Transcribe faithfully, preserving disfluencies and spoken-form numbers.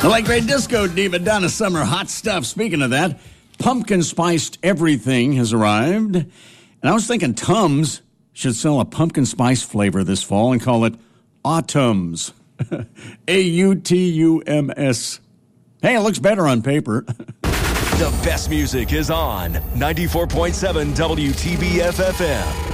The late great disco diva Donna Summer, hot stuff. Speaking of that, pumpkin spiced everything has arrived. And I was thinking Tums should sell a pumpkin spice flavor this fall and call it Autumns. A U T U M S. Hey, it looks better on paper. The best music is on ninety-four point seven W T B F F M.